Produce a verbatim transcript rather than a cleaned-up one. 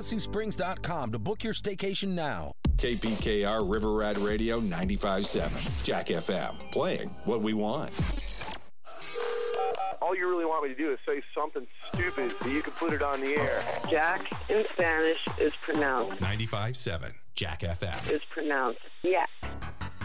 sioux springs dot com to book your staycation now. K P K R River Rat Radio ninety-five point seven. Jack F M. Playing what we want. All you really want me to do is say something stupid so you can put it on the air. Jack in Spanish is pronounced. ninety-five point seven. Jack F M. Is pronounced Jack.